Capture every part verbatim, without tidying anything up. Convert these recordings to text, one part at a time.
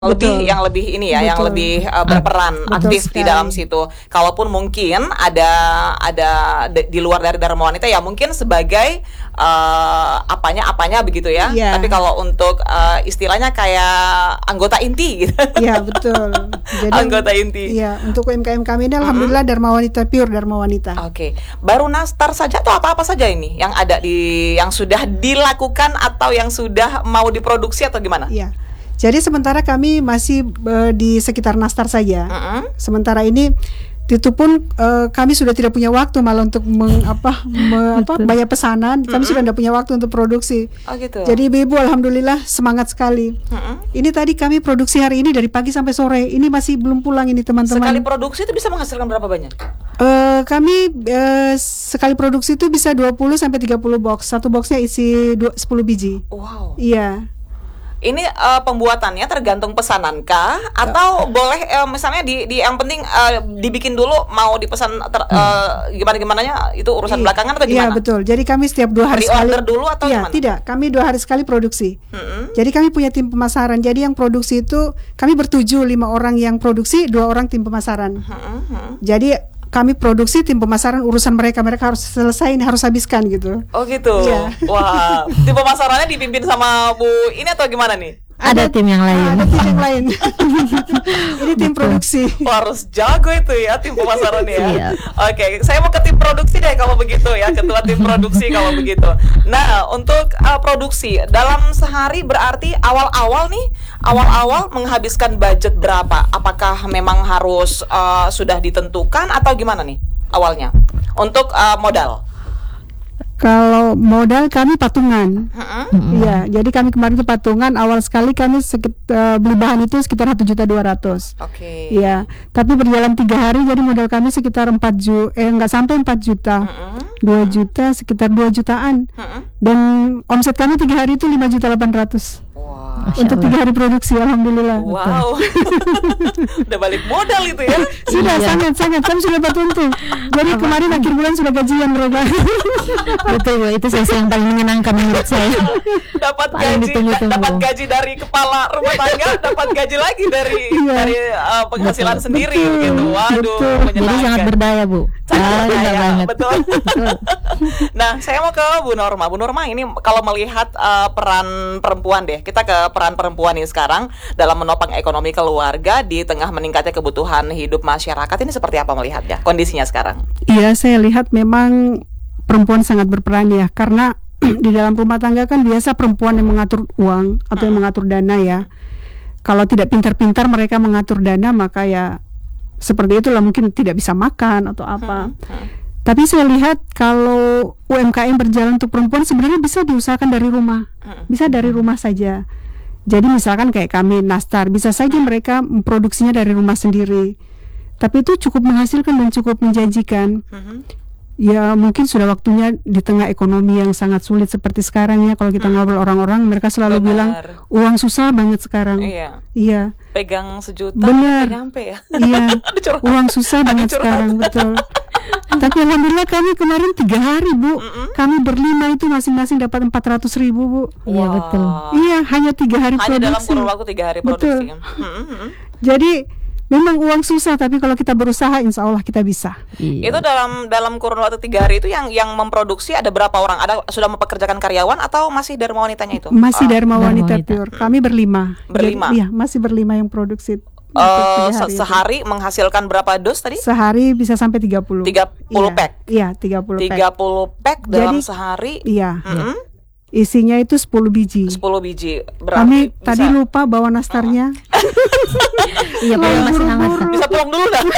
lebih Betul. yang lebih ini ya, yang Betul. lebih uh, berperan Betul aktif di sekali. dalam situ. Kalaupun mungkin ada ada di, di luar dari Dharma Wanita ya mungkin sebagai uh, apanya apanya begitu ya. Iya. Tapi kalau untuk uh, istilahnya kayak anggota inti gitu. Iya betul. Jadi Anggota inti. Iya, untuk U M K M kami ini alhamdulillah Dharma Wanita, pure Dharma Wanita. Oke, baru nastar saja atau apa-apa saja ini yang ada di yang sudah dilakukan atau yang sudah mau diproduksi atau gimana? Iya. Jadi sementara kami masih uh, di sekitar nastar saja. Mm-mm. Sementara ini itu pun uh, kami sudah tidak punya waktu malah untuk meng, apa, me, apa banyak pesanan. Kami sudah tidak punya waktu untuk produksi. Oh gitu. Jadi ibu-ibu alhamdulillah semangat sekali. Mm-mm. Ini tadi kami produksi hari ini dari pagi sampai sore. Ini masih belum pulang ini teman-teman. Sekali produksi itu bisa menghasilkan berapa banyak? Uh, kami uh, sekali produksi itu bisa dua puluh sampai tiga puluh box. Satu boxnya isi dua- sepuluh biji. Wow. Iya. Ini uh, pembuatannya tergantung pesanan kah atau boleh uh, misalnya di, di yang penting uh, dibikin dulu mau dipesan ter, uh, gimana gimananya itu urusan Iya. belakangan atau Iya gimana? betul. Jadi kami setiap dua hari sekali. Pre-order dulu atau Iya, gimana? tidak. Kami dua hari sekali produksi. Mm-mm. Jadi kami punya tim pemasaran. Jadi yang produksi itu kami bertujuh, lima orang yang produksi, dua orang tim pemasaran. Mm-mm. Jadi kami produksi, tim pemasaran urusan mereka, mereka harus selesai, ini harus habiskan gitu. Oh gitu. Iya. Wah, tim pemasarannya dipimpin sama Bu ini atau gimana nih? Ada tim yang lain. Ada tim yang lain. Ini tim produksi. Wah, harus jago itu ya tim pemasaran ya. Iya. Oke, saya mau ke tim produksi deh kalau begitu ya, ketua tim produksi kalau begitu. Nah, untuk uh, produksi dalam sehari berarti awal-awal nih, awal-awal menghabiskan budget berapa? Apakah memang harus uh, sudah ditentukan atau gimana nih awalnya? Untuk uh, modal. Kalau modal kami patungan. Mm-mm. Iya, jadi kami kemarin itu patungan. Awal sekali kami sekitar, beli bahan itu sekitar satu juta dua ratus. Oke. Iya, tapi berjalan tiga hari jadi modal kami sekitar empat juta, eh nggak sampai empat juta, Mm-mm. dua juta, sekitar dua jutaan. Mm-mm. Dan omset kami tiga hari itu lima juta delapan ratus Wah. Masya untuk Allah. tiga hari produksi, alhamdulillah. Wow. Udah balik modal itu ya. Sudah Iya. sangat sangat kami sudah dapat untung. Jadi kemarin akhir bulan sudah gajian mereka. Betul Bu, itu sesi yang paling menyenangkan menurut saya. Dapat Paling gaji ditunggu-tunggu. dapat gaji dari kepala rumah tangga, dapat gaji lagi dari Iya. dari uh, penghasilan Betul. sendiri Betul. gitu. Waduh, Betul. Jadi menyenangkan. sangat berdaya Bu. Sangat Ah, berdaya, benar banget. betul. Nah, saya mau ke Bu Norma. Bu Norma ini kalau melihat uh, peran perempuan deh, kita ke peran perempuan nih sekarang dalam menopang ekonomi keluarga di tengah meningkatnya kebutuhan hidup masyarakat ini seperti apa melihatnya kondisinya sekarang? Iya, saya lihat memang perempuan sangat berperan ya, karena di dalam rumah tangga kan biasa perempuan yang mengatur uang atau yang mengatur dana ya. Kalau tidak pintar-pintar mereka mengatur dana, maka ya seperti itulah, mungkin tidak bisa makan atau apa. Tapi saya lihat kalau U M K M berjalan untuk perempuan sebenarnya bisa diusahakan dari rumah, bisa dari rumah saja. Jadi misalkan kayak kami Nastar, bisa saja mereka memproduksinya dari rumah sendiri. Tapi itu cukup menghasilkan dan cukup menjanjikan. Ya mungkin sudah waktunya di tengah ekonomi yang sangat sulit seperti sekarang ya. Kalau kita ngobrol orang-orang, mereka selalu Benar. bilang uang susah banget sekarang. Iya. Iya, Pegang sejuta Benar. nggak nyampe ya. iya. Ada curhat. Uang susah banget curhat. sekarang, betul. Tapi alhamdulillah kami kemarin tiga hari Bu, kami berlima itu masing-masing dapat empat ratus ribu Bu. Iya Wah. betul. Iya, hanya tiga hari Hanya dalam produksi. kurun waktu tiga hari Betul. produksi. Mm-mm. Jadi memang uang susah, tapi kalau kita berusaha, insya Allah kita bisa. Iya. Itu dalam dalam kurun waktu tiga hari itu yang yang memproduksi ada berapa orang? Ada sudah mempekerjakan karyawan atau masih Dharma Wanitanya itu? Masih Ah, Dharma Dharma Wanita Wanita. Pure. Kami berlima. Berlima? Jadi, iya, masih berlima yang produksi. eh, untuk tiga se- hari itu. sehari menghasilkan berapa dos tadi? Sehari bisa sampai tiga puluh. tiga puluh Iya, pack. Iya, tiga puluh pack. tiga puluh pack dalam Jadi- sehari. Iya. Mm-mm. Isinya itu sepuluh biji. sepuluh biji. Kami Berarti tadi bisa, lupa bawa nastarnya. Iya Bu, Lalu masih hangat. buru-buru. bisa pulang dulu dah.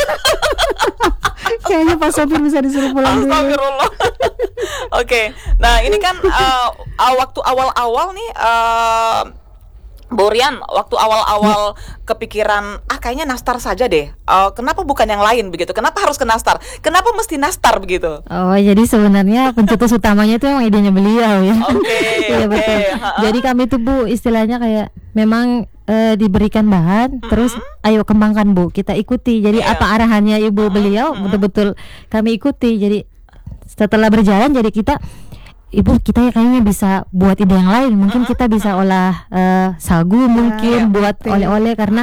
Kayaknya Pak Sopir bisa disuruh pulang dulu. Astagfirullah. Oke. Nah, ini kan uh, uh, waktu awal-awal nih uh, Bu Rian, waktu awal-awal kepikiran ah kayaknya Nastar saja deh. Uh, kenapa bukan yang lain begitu? Kenapa harus ke Nastar? Kenapa mesti Nastar begitu? Oh, jadi sebenarnya pencetus utamanya itu emang idenya beliau ya. Oke, Iya oke. betul. Ha-ha. Jadi kami tuh Bu istilahnya kayak memang eh, diberikan bahan, terus ayo kembangkan Bu, kita ikuti. Jadi Iya. apa arahannya Ibu beliau betul-betul kami ikuti. Jadi setelah berjalan jadi kita ibu kita kayaknya bisa buat ide yang lain, mungkin kita bisa olah eh, sagu, mungkin buat betul. oleh-oleh, karena